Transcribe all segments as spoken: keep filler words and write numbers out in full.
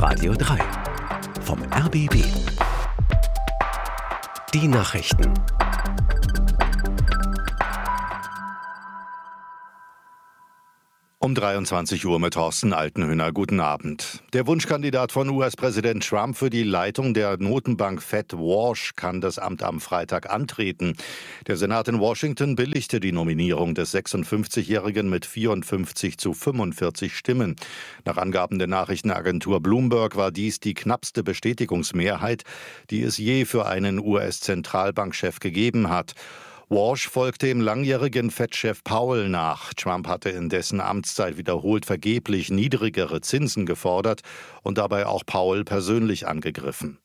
Radio drei. Vom R B B. Die Nachrichten. Um dreiundzwanzig Uhr mit Thorsten Altenhöhner. Guten Abend. Der Wunschkandidat von U S-Präsident Trump für die Leitung der Notenbank Fed, Walsh, kann das Amt am Freitag antreten. Der Senat in Washington billigte die Nominierung des sechsundfünfzigjährigen mit vierundfünfzig zu fünfundvierzig Stimmen. Nach Angaben der Nachrichtenagentur Bloomberg war dies die knappste Bestätigungsmehrheit, die es je für einen U S-Zentralbankchef gegeben hat. Walsh folgte dem langjährigen Fed-Chef Powell nach. Trump hatte in dessen Amtszeit wiederholt vergeblich niedrigere Zinsen gefordert und dabei auch Powell persönlich angegriffen.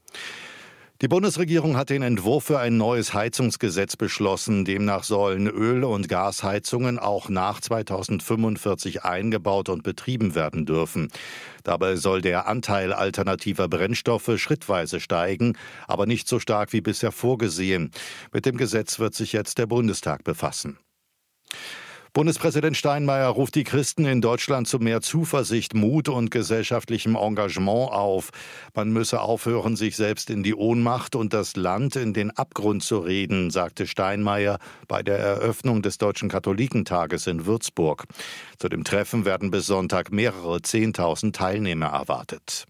Die Bundesregierung hat den Entwurf für ein neues Heizungsgesetz beschlossen. Demnach sollen Öl- und Gasheizungen auch nach zweitausendfünfundvierzig eingebaut und betrieben werden dürfen. Dabei soll der Anteil alternativer Brennstoffe schrittweise steigen, aber nicht so stark wie bisher vorgesehen. Mit dem Gesetz wird sich jetzt der Bundestag befassen. Bundespräsident Steinmeier ruft die Christen in Deutschland zu mehr Zuversicht, Mut und gesellschaftlichem Engagement auf. Man müsse aufhören, sich selbst in die Ohnmacht und das Land in den Abgrund zu reden, sagte Steinmeier bei der Eröffnung des Deutschen Katholikentages in Würzburg. Zu dem Treffen werden bis Sonntag mehrere Zehntausend Teilnehmer erwartet.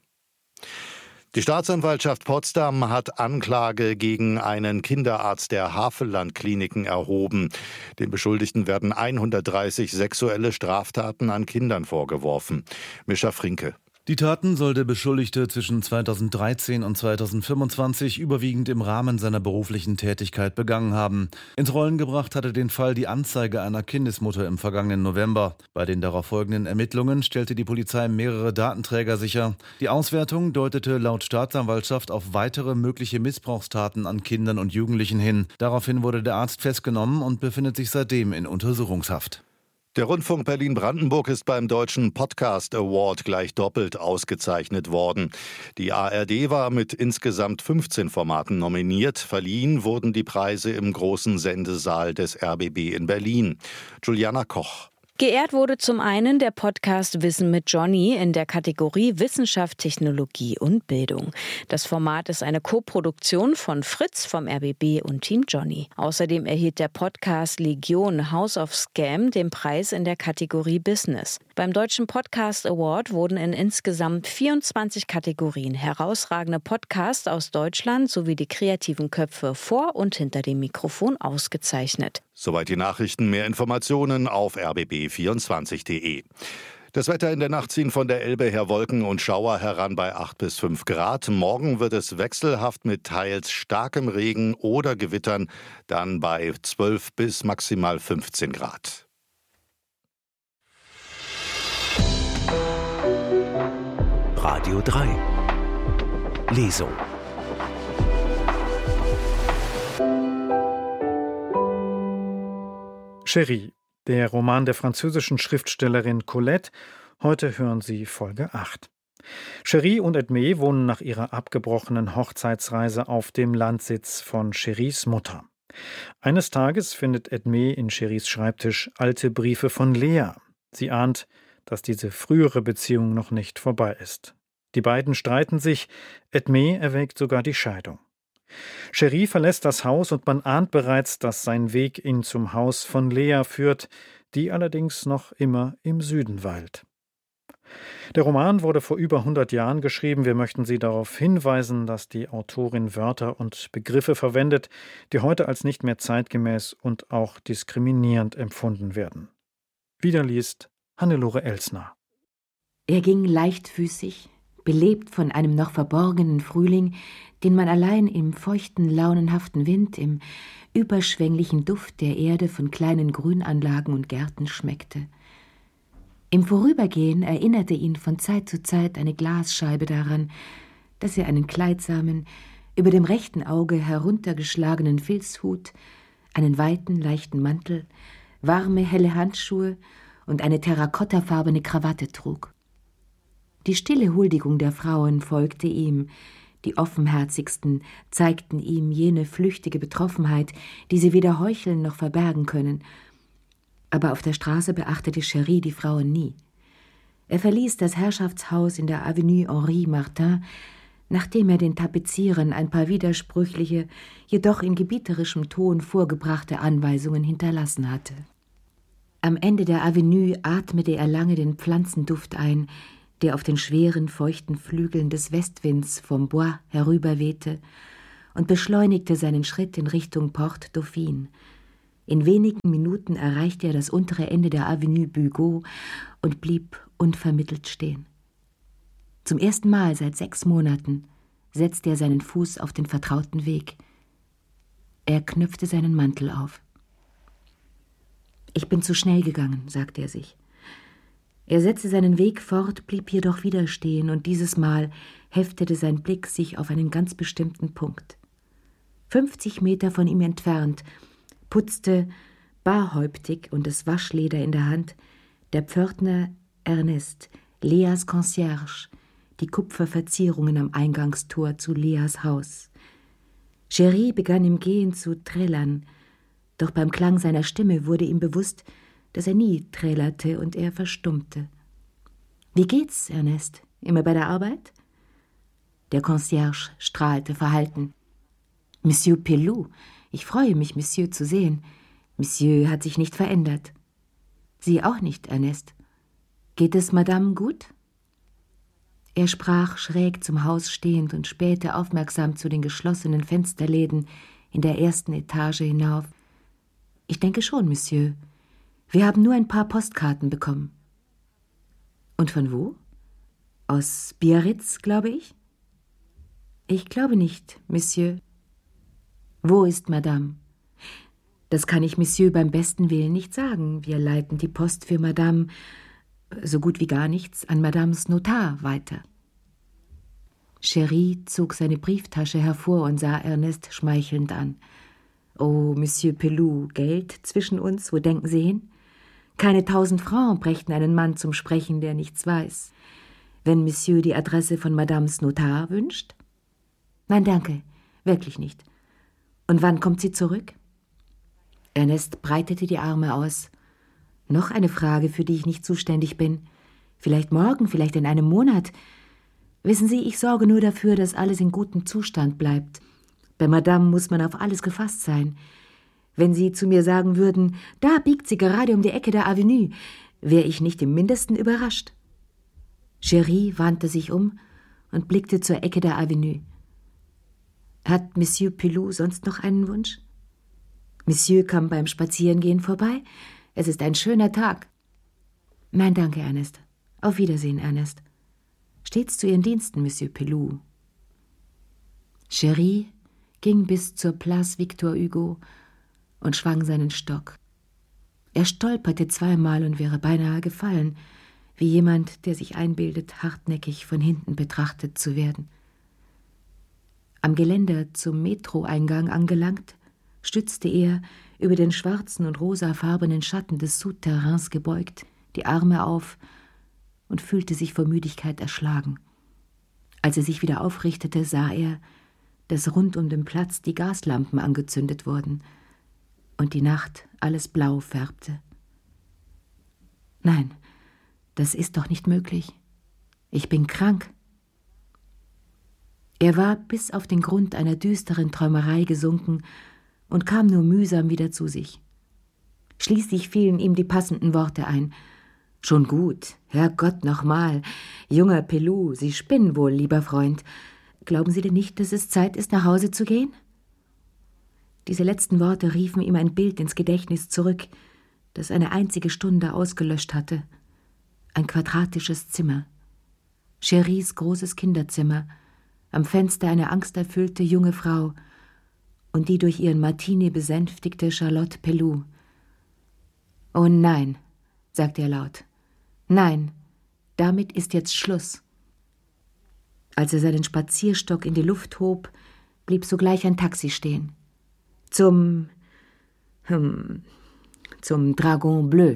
Die Staatsanwaltschaft Potsdam hat Anklage gegen einen Kinderarzt der Havelland-Kliniken erhoben. Den Beschuldigten werden hundertdreißig sexuelle Straftaten an Kindern vorgeworfen. Mischa Frinke. Die Taten soll der Beschuldigte zwischen zweitausenddreizehn und zweitausendfünfundzwanzig überwiegend im Rahmen seiner beruflichen Tätigkeit begangen haben. Ins Rollen gebracht hatte den Fall die Anzeige einer Kindesmutter im vergangenen November. Bei den darauf folgenden Ermittlungen stellte die Polizei mehrere Datenträger sicher. Die Auswertung deutete laut Staatsanwaltschaft auf weitere mögliche Missbrauchstaten an Kindern und Jugendlichen hin. Daraufhin wurde der Arzt festgenommen und befindet sich seitdem in Untersuchungshaft. Der Rundfunk Berlin-Brandenburg ist beim Deutschen Podcast Award gleich doppelt ausgezeichnet worden. Die A R D war mit insgesamt fünfzehn Formaten nominiert. Verliehen wurden die Preise im großen Sendesaal des R B B in Berlin. Juliana Koch. Geehrt wurde zum einen der Podcast Wissen mit Johnny in der Kategorie Wissenschaft, Technologie und Bildung. Das Format ist eine Koproduktion von Fritz vom R B B und Team Johnny. Außerdem erhielt der Podcast Legion House of Scam den Preis in der Kategorie Business. Beim Deutschen Podcast Award wurden in insgesamt vierundzwanzig Kategorien herausragende Podcasts aus Deutschland sowie die kreativen Köpfe vor und hinter dem Mikrofon ausgezeichnet. Soweit die Nachrichten. Mehr Informationen auf r b b vierundzwanzig punkt de. Das Wetter: in der Nacht ziehen von der Elbe her Wolken und Schauer heran bei acht bis fünf Grad. Morgen wird es wechselhaft mit teils starkem Regen oder Gewittern, dann bei zwölf bis maximal fünfzehn Grad. Radio drei. Lesung. Chérie, der Roman der französischen Schriftstellerin Colette. Heute hören Sie Folge acht. Chérie und Edmé wohnen nach ihrer abgebrochenen Hochzeitsreise auf dem Landsitz von Chéries Mutter. Eines Tages findet Edmé in Chéries Schreibtisch alte Briefe von Lea. Sie ahnt, dass diese frühere Beziehung noch nicht vorbei ist. Die beiden streiten sich, Edmé erwägt sogar die Scheidung. Chérie verlässt das Haus und man ahnt bereits, dass sein Weg ihn zum Haus von Lea führt, die allerdings noch immer im Süden weilt. Der Roman wurde vor über hundert Jahren geschrieben. Wir möchten Sie darauf hinweisen, dass die Autorin Wörter und Begriffe verwendet, die heute als nicht mehr zeitgemäß und auch diskriminierend empfunden werden. Wieder liest Hannelore Elsner. Er ging leichtfüßig, belebt von einem noch verborgenen Frühling, den man allein im feuchten, launenhaften Wind, im überschwänglichen Duft der Erde von kleinen Grünanlagen und Gärten schmeckte. Im Vorübergehen erinnerte ihn von Zeit zu Zeit eine Glasscheibe daran, dass er einen kleidsamen, über dem rechten Auge heruntergeschlagenen Filzhut, einen weiten, leichten Mantel, warme, helle Handschuhe und eine terrakottafarbene Krawatte trug. Die stille Huldigung der Frauen folgte ihm, die offenherzigsten zeigten ihm jene flüchtige Betroffenheit, die sie weder heucheln noch verbergen können. Aber auf der Straße beachtete Chérie die Frauen nie. Er verließ das Herrschaftshaus in der Avenue Henri Martin, nachdem er den Tapezierern ein paar widersprüchliche, jedoch in gebieterischem Ton vorgebrachte Anweisungen hinterlassen hatte. Am Ende der Avenue atmete er lange den Pflanzenduft ein, der auf den schweren, feuchten Flügeln des Westwinds vom Bois herüberwehte, und beschleunigte seinen Schritt in Richtung Porte Dauphine. In wenigen Minuten erreichte er das untere Ende der Avenue Bugeaud und blieb unvermittelt stehen. Zum ersten Mal seit sechs Monaten setzte er seinen Fuß auf den vertrauten Weg. Er knöpfte seinen Mantel auf. »Ich bin zu schnell gegangen«, sagte er sich. Er setzte seinen Weg fort, blieb jedoch wieder stehen, und dieses Mal heftete sein Blick sich auf einen ganz bestimmten Punkt. Fünfzig Meter von ihm entfernt putzte, barhäuptig und das Waschleder in der Hand, der Pförtner Ernest, Leas Concierge, die Kupferverzierungen am Eingangstor zu Leas Haus. Chéri begann im Gehen zu trällern, doch beim Klang seiner Stimme wurde ihm bewusst, dass er nie trällerte, und er verstummte. »Wie geht's, Ernest? Immer bei der Arbeit?« Der Concierge strahlte verhalten. »Monsieur Pelou, ich freue mich, Monsieur zu sehen. Monsieur hat sich nicht verändert.« »Sie auch nicht, Ernest. Geht es Madame gut?« Er sprach schräg zum Haus stehend und spähte aufmerksam zu den geschlossenen Fensterläden in der ersten Etage hinauf. »Ich denke schon, Monsieur. Wir haben nur ein paar Postkarten bekommen.« »Und von wo? Aus Biarritz, glaube ich?« »Ich glaube nicht, Monsieur.« »Wo ist Madame?« »Das kann ich Monsieur beim besten Willen nicht sagen. Wir leiten die Post für Madame, so gut wie gar nichts, an Madames Notar weiter.« Chéri zog seine Brieftasche hervor und sah Ernest schmeichelnd an. »Oh, Monsieur Pelou, Geld zwischen uns, wo denken Sie hin? Keine tausend Francs brächten einen Mann zum Sprechen, der nichts weiß. Wenn Monsieur die Adresse von Madames Notar wünscht?« »Nein, danke, wirklich nicht. Und wann kommt sie zurück?« Ernest breitete die Arme aus. »Noch eine Frage, für die ich nicht zuständig bin. Vielleicht morgen, vielleicht in einem Monat. Wissen Sie, ich sorge nur dafür, dass alles in gutem Zustand bleibt. Bei Madame muss man auf alles gefasst sein. Wenn Sie zu mir sagen würden, da biegt sie gerade um die Ecke der Avenue, wäre ich nicht im Mindesten überrascht.« Chéri wandte sich um und blickte zur Ecke der Avenue. »Hat Monsieur Pelou sonst noch einen Wunsch?« »Monsieur kam beim Spazierengehen vorbei. Es ist ein schöner Tag.« »Nein, danke, Ernest. Auf Wiedersehen, Ernest. Stets zu Ihren Diensten, Monsieur Pelou.« Chéri ging bis zur Place Victor Hugo und schwang seinen Stock. Er stolperte zweimal und wäre beinahe gefallen, wie jemand, der sich einbildet, hartnäckig von hinten betrachtet zu werden. Am Geländer zum Metroeingang angelangt, stützte er, über den schwarzen und rosafarbenen Schatten des Souterrains gebeugt, die Arme auf und fühlte sich vor Müdigkeit erschlagen. Als er sich wieder aufrichtete, sah er, dass rund um den Platz die Gaslampen angezündet wurden und die Nacht alles blau färbte. »Nein, das ist doch nicht möglich. Ich bin krank.« Er war bis auf den Grund einer düsteren Träumerei gesunken und kam nur mühsam wieder zu sich. Schließlich fielen ihm die passenden Worte ein. »Schon gut, Herrgott, nochmal. Junger Pelou, Sie spinnen wohl, lieber Freund. Glauben Sie denn nicht, dass es Zeit ist, nach Hause zu gehen?« Diese letzten Worte riefen ihm ein Bild ins Gedächtnis zurück, das eine einzige Stunde ausgelöscht hatte. Ein quadratisches Zimmer. Chéris großes Kinderzimmer, am Fenster eine angsterfüllte junge Frau und die durch ihren Martini besänftigte Charlotte Pelou. »Oh nein«, sagte er laut. »Nein, damit ist jetzt Schluss.« Als er seinen Spazierstock in die Luft hob, blieb sogleich ein Taxi stehen. Zum, hm, zum Dragon Bleu.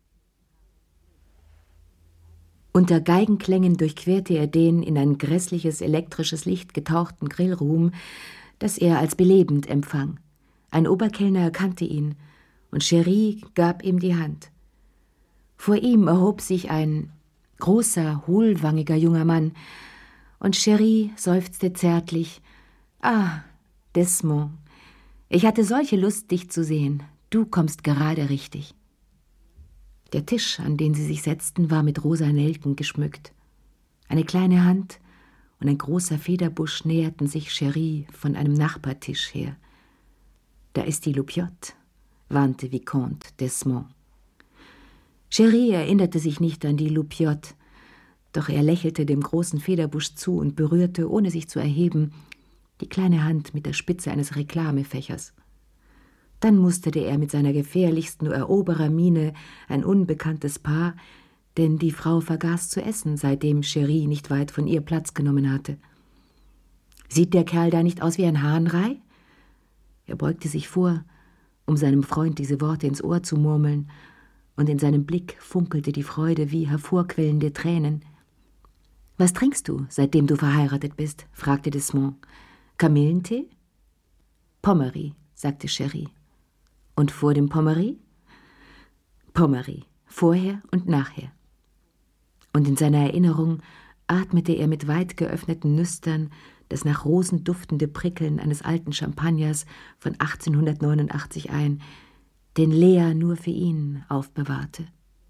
Unter Geigenklängen durchquerte er den in ein grässliches elektrisches Licht getauchten Grillroom, das er als belebend empfang. Ein Oberkellner erkannte ihn, und Chéri gab ihm die Hand. Vor ihm erhob sich ein Großer, hohlwangiger junger Mann. Und Cherie seufzte zärtlich. »Ah, Desmond, ich hatte solche Lust, dich zu sehen. Du kommst gerade richtig.« Der Tisch, an den sie sich setzten, war mit rosa Nelken geschmückt. Eine kleine Hand und ein großer Federbusch näherten sich Cherie von einem Nachbartisch her. »Da ist die Loupiotte«, warnte Vicomte Desmond. Cherie erinnerte sich nicht an die Loupiotte, doch er lächelte dem großen Federbusch zu und berührte, ohne sich zu erheben, die kleine Hand mit der Spitze eines Reklamefächers. Dann musterte er mit seiner gefährlichsten Eroberermiene ein unbekanntes Paar, denn die Frau vergaß zu essen, seitdem Cherie nicht weit von ihr Platz genommen hatte. »Sieht der Kerl da nicht aus wie ein Hahnrei?« Er beugte sich vor, um seinem Freund diese Worte ins Ohr zu murmeln, und in seinem Blick funkelte die Freude wie hervorquellende Tränen. »Was trinkst du, seitdem du verheiratet bist?« fragte Desmond. »Kamillentee?« »Pommery«, sagte Cherie. »Und vor dem Pommery?« »Pommery, vorher und nachher.« Und in seiner Erinnerung atmete er mit weit geöffneten Nüstern das nach Rosen duftende Prickeln eines alten Champagners von achtzehnhundertneunundachtzig ein, den Lea nur für ihn aufbewahrte.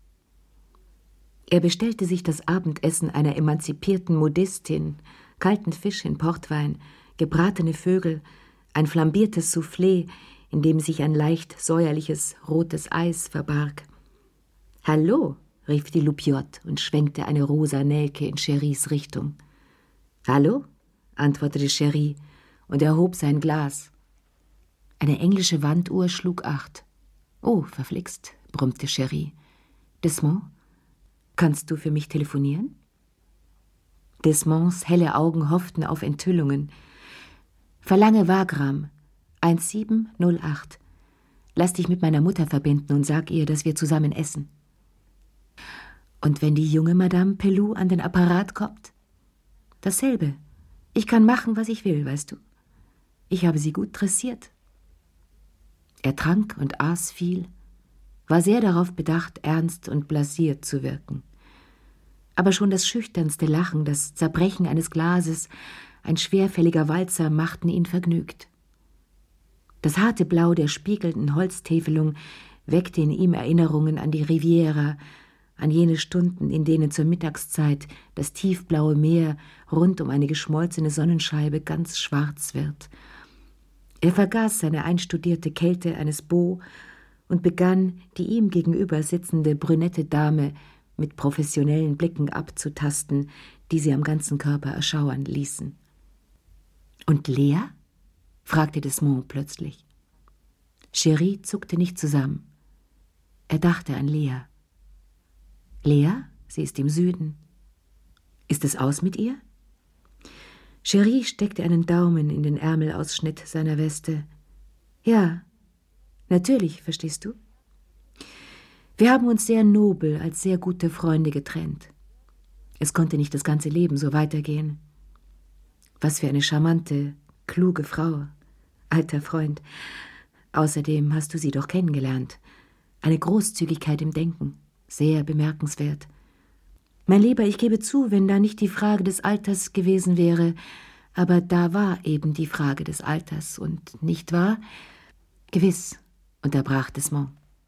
Er bestellte sich das Abendessen einer emanzipierten Modistin, kalten Fisch in Portwein, gebratene Vögel, ein flambiertes Soufflé, in dem sich ein leicht säuerliches rotes Eis verbarg. »Hallo«, rief die Loupiotte und schwenkte eine rosa Nelke in Cheries Richtung. »Hallo«, antwortete Cherie und erhob sein Glas. Eine englische Wanduhr schlug acht. »Oh, verflixt«, brummte Cherie. »Desmond, kannst du für mich telefonieren?« Desmonds helle Augen hofften auf Enthüllungen. »Verlange Wagram, eins sieben null acht. Lass dich mit meiner Mutter verbinden und sag ihr, dass wir zusammen essen.« »Und wenn die junge Madame Pelou an den Apparat kommt?« »Dasselbe. Ich kann machen, was ich will, weißt du. Ich habe sie gut dressiert.« Er trank und aß viel, war sehr darauf bedacht, ernst und blasiert zu wirken. Aber schon das schüchternste Lachen, das Zerbrechen eines Glases, ein schwerfälliger Walzer machten ihn vergnügt. Das harte Blau der spiegelnden Holztäfelung weckte in ihm Erinnerungen an die Riviera, an jene Stunden, in denen zur Mittagszeit das tiefblaue Meer rund um eine geschmolzene Sonnenscheibe ganz schwarz wird. Er vergaß seine einstudierte Kälte eines Beau und begann, die ihm gegenüber sitzende brünette Dame mit professionellen Blicken abzutasten, die sie am ganzen Körper erschauern ließen. »Und Lea?« fragte Desmond plötzlich. Cherie zuckte nicht zusammen. Er dachte an Lea. »Lea? Sie ist im Süden. Ist es aus mit ihr?« Cherie steckte einen Daumen in den Ärmelausschnitt seiner Weste. »Ja, natürlich, verstehst du? Wir haben uns sehr nobel als sehr gute Freunde getrennt. Es konnte nicht das ganze Leben so weitergehen. Was für eine charmante, kluge Frau, alter Freund. Außerdem hast du sie doch kennengelernt. Eine Großzügigkeit im Denken, sehr bemerkenswert. Mein Lieber, ich gebe zu, wenn da nicht die Frage des Alters gewesen wäre, aber da war eben die Frage des Alters, und nicht wahr?« »Gewiss«, unterbrach Desmond.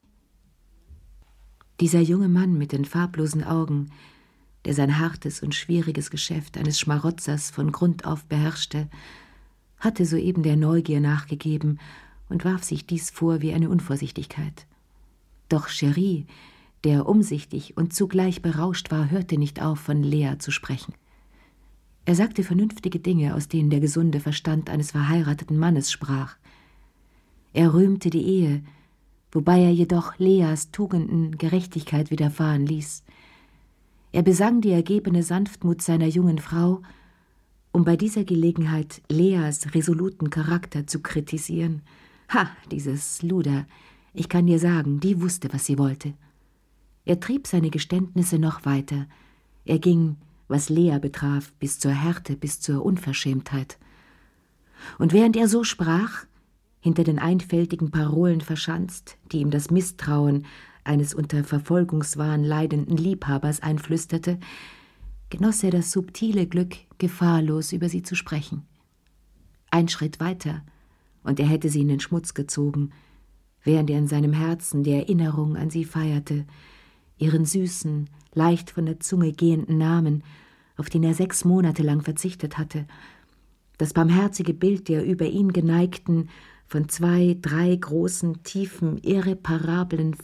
Dieser junge Mann mit den farblosen Augen, der sein hartes und schwieriges Geschäft eines Schmarotzers von Grund auf beherrschte, hatte soeben der Neugier nachgegeben und warf sich dies vor wie eine Unvorsichtigkeit. Doch Cherie, der umsichtig und zugleich berauscht war, hörte nicht auf, von Lea zu sprechen. Er sagte vernünftige Dinge, aus denen der gesunde Verstand eines verheirateten Mannes sprach. Er rühmte die Ehe, wobei er jedoch Leas Tugenden Gerechtigkeit widerfahren ließ. Er besang die ergebene Sanftmut seiner jungen Frau, um bei dieser Gelegenheit Leas resoluten Charakter zu kritisieren. Ha, dieses Luder, ich kann dir sagen, die wusste, was sie wollte. Er trieb seine Geständnisse noch weiter. Er ging, was Lea betraf, bis zur Härte, bis zur Unverschämtheit. Und während er so sprach, hinter den einfältigen Parolen verschanzt, die ihm das Misstrauen eines unter Verfolgungswahn leidenden Liebhabers einflüsterte, genoss er das subtile Glück, gefahrlos über sie zu sprechen. Ein Schritt weiter, und er hätte sie in den Schmutz gezogen, während er in seinem Herzen die Erinnerung an sie feierte, ihren süßen, leicht von der Zunge gehenden Namen, auf den er sechs Monate lang verzichtet hatte, das barmherzige Bild der über ihn geneigten, von zwei, drei großen, tiefen, irreparablen